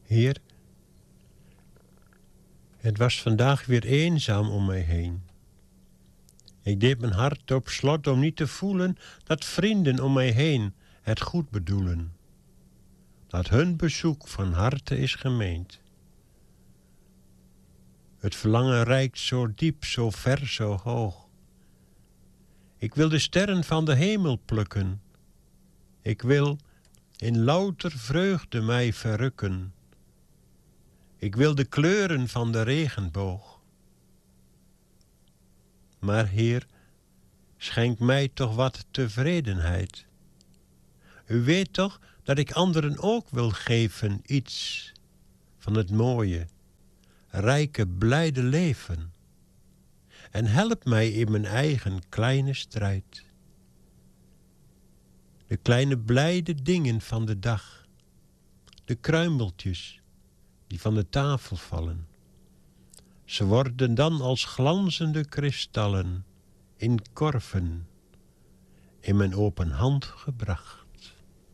Heer, het was vandaag weer eenzaam om mij heen. Ik deed mijn hart op slot om niet te voelen dat vrienden om mij heen het goed bedoelen. Dat hun bezoek van harte is gemeend. Het verlangen reikt zo diep, zo ver, zo hoog. Ik wil de sterren van de hemel plukken. Ik wil in louter vreugde mij verrukken. Ik wil de kleuren van de regenboog. Maar Heer, schenk mij toch wat tevredenheid. U weet toch dat ik anderen ook wil geven iets van het mooie, rijke, blijde leven. En help mij in mijn eigen kleine strijd. De kleine blijde dingen van de dag. De kruimeltjes die van de tafel vallen. Ze worden dan als glanzende kristallen in korven in mijn open hand gebracht.